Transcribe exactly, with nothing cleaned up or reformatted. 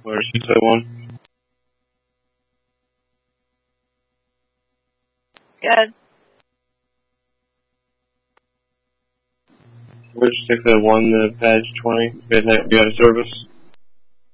Or six oh one? Good. Where's six oh one, the badge twenty? You guys have, you got a service?